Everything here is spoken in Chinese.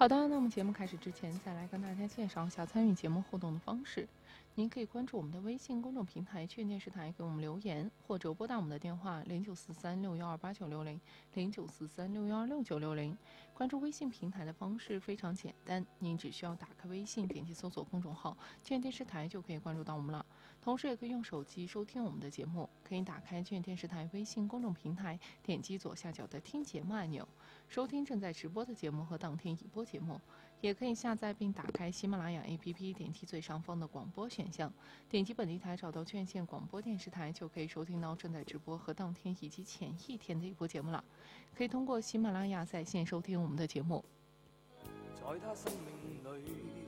好的，那么节目开始之前，再来跟大家介绍一下参与节目互动的方式。您可以关注我们的微信公众平台“趣电视台”，给我们留言，或者拨打我们的电话0943612960，0943616960。关注微信平台的方式非常简单，您只需要打开微信，点击搜索公众号“趣电视台”就可以关注到我们了。同时，也可以用手机收听我们的节目，可以打开趣电视台微信公众平台，点击左下角的听节目按钮，收听正在直播的节目和当天已播节目。也可以下载并打开喜马拉雅 APP， 点击最上方的广播选项，点击本地台找到劝县广播电视台，就可以收听到正在直播和当天以及前一天的一播节目了。可以通过喜马拉雅在线收听我们的节目。 在他生命里